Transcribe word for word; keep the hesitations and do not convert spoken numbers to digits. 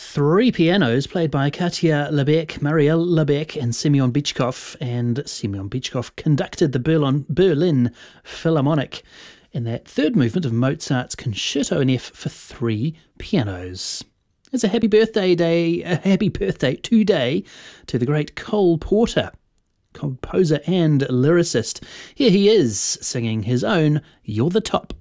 three pianos played by Katya Lebeck, Marielle Lebeck and Semyon Bychkov, and Semyon Bychkov conducted the Berlin, Berlin Philharmonic in that third movement of Mozart's Concerto in F for three pianos. It's a happy birthday day, a happy birthday today to the great Cole Porter, composer and lyricist. Here he is singing his own You're the Top.